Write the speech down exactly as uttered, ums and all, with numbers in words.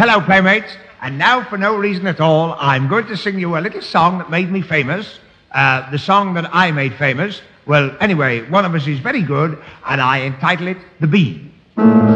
hello, playmates. And now, for no reason at all, I'm going to sing you a little song that made me famous. Uh, the song that I made famous. Well, anyway, one of us is very good, and I entitle it The Bee.